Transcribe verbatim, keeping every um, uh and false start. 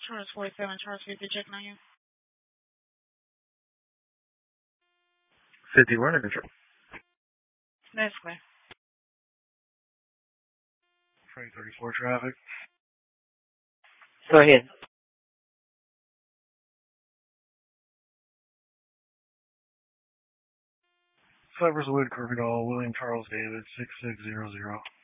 Charles forty-seven, Charles fifty, checking on you. fifty, running control. Next way. Frank thirty-four traffic. Go ahead. Cypress Wood, Kirkendall, William Charles David, six six zero zero.